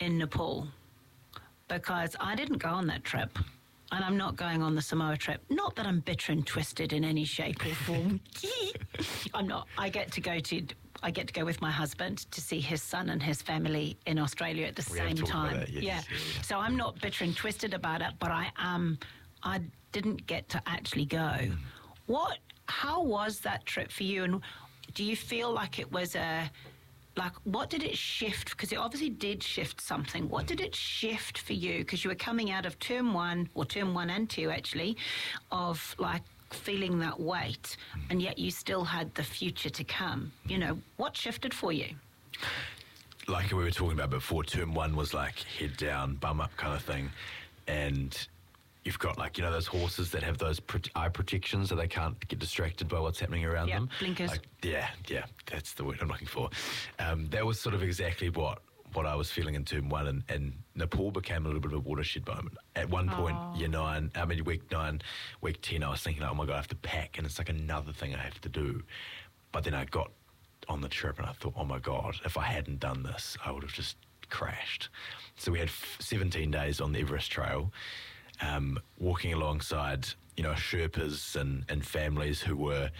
in Nepal, because I didn't go on that trip. And I'm not going on the Samoa trip. Not that I'm bitter and twisted in any shape or form. I'm not. I get to go with my husband to see his son and his family in Australia at the same time. That, yes. Yeah. So I'm not bitter and twisted about it, but I didn't get to actually go. How was that trip for you? And do you feel like it was what did it shift? Because it obviously did shift something. What did it shift for you? Because you were coming out of term 1 and 2, actually, of like feeling that weight, and yet you still had the future to come. What shifted for you? Like we were talking about before, term 1 was like head down, bum up kind of thing. And you've got those horses that have those eye protections so they can't get distracted by what's happening around them. Blinkers. Yeah, that's the word I'm looking for. That was sort of exactly what I was feeling in term 1, and Nepal became a little bit of a watershed moment. At one point, week 9, week 10, I was thinking, oh my God, I have to pack, and it's like another thing I have to do. But then I got on the trip and I thought, oh my God, if I hadn't done this, I would have just crashed. So we had 17 days on the Everest Trail, walking alongside, Sherpas and families who were,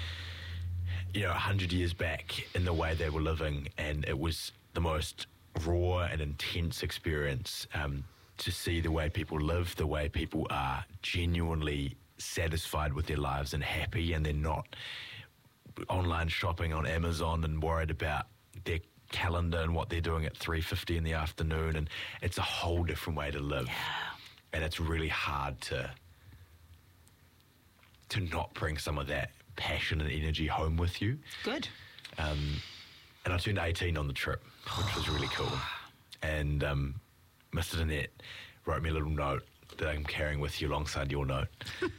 100 years back in the way they were living, and it was the most raw and intense experience to see the way people live, the way people are genuinely satisfied with their lives and happy, and they're not online shopping on Amazon and worried about their calendar and what they're doing at 3:50 in the afternoon, and it's a whole different way to live. Yeah. And it's really hard to not bring some of that passion and energy home with you. Good. And I turned 18 on the trip, which was really cool. And Mr. Danette wrote me a little note that I'm carrying with you alongside your note.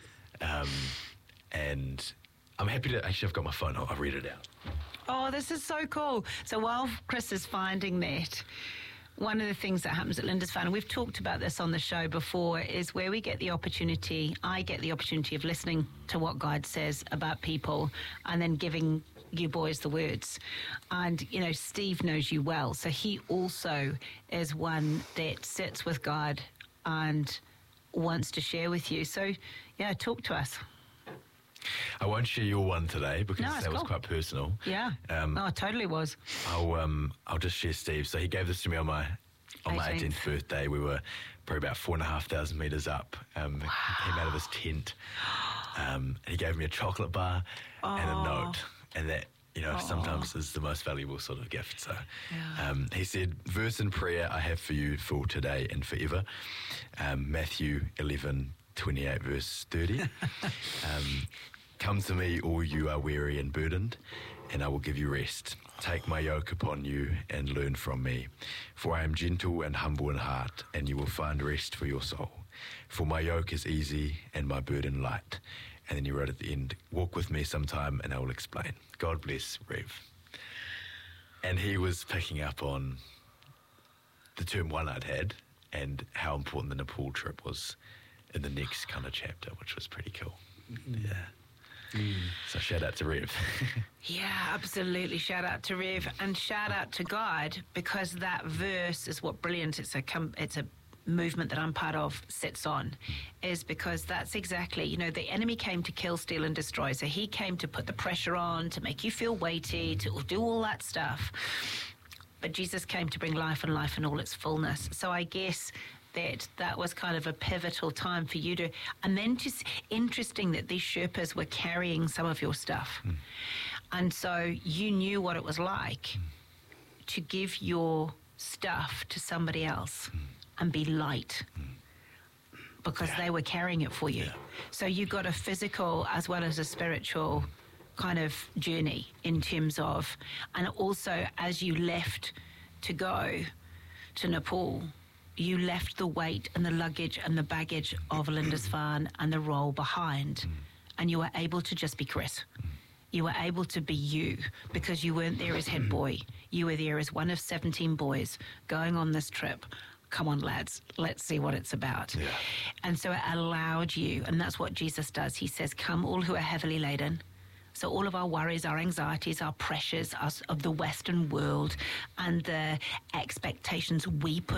And I'm happy to... Actually, I've got my phone. I'll read it out. Oh, this is so cool. So while Chris is finding that, one of the things that happens at Lindisfarne, and we've talked about this on the show before, is where I get the opportunity of listening to what God says about people and then giving you boys the words. And, Steve knows you well. So he also is one that sits with God and wants to share with you. So, talk to us. I won't share your one today because that was cool. quite personal. Yeah. It totally was. I'll just share Steve. So he gave this to me on my 18th birthday. We were probably about 4,500 meters up. He came out of his tent, and he gave me a chocolate bar and a note, and that sometimes is the most valuable sort of gift. So he said, verse in prayer I have for you for today and forever. Matthew 11:28 verse 30. Come to me, all you are weary and burdened, and I will give you rest. Take my yoke upon you and learn from me, for I am gentle and humble in heart, and you will find rest for your soul. For my yoke is easy and my burden light. And then he wrote at the end, walk with me sometime and I will explain. God bless Rev. And he was picking up on the term 1 I'd had and how important the Nepal trip was in the next kind of chapter, which was pretty cool. Yeah. So shout out to Rev. Yeah, absolutely. Shout out to Rev and shout out to God, because that verse is what Brilliant. It's a movement that I'm part of sits on, is because that's exactly, the enemy came to kill, steal and destroy. So he came to put the pressure on, to make you feel weighty, to do all that stuff. But Jesus came to bring life and life in all its fullness. So I guess that was kind of a pivotal time for you to, and then just interesting that these Sherpas were carrying some of your stuff. And so you knew what it was like to give your stuff to somebody else and be light because they were carrying it for you. So you got a physical as well as a spiritual kind of journey in terms of, and also as you left to go to Nepal, you left the weight and the luggage and the baggage of Lindisfarne and the role behind, and you were able to just be Chris. You were able to be you, because you weren't there as head boy. You were there as one of 17 boys going on this trip. Come on, lads, let's see what it's about. Yeah. And so it allowed you, and that's what Jesus does. He says, come all who are heavily laden. So all of our worries, our anxieties, our pressures, us of the Western world, and the expectations we put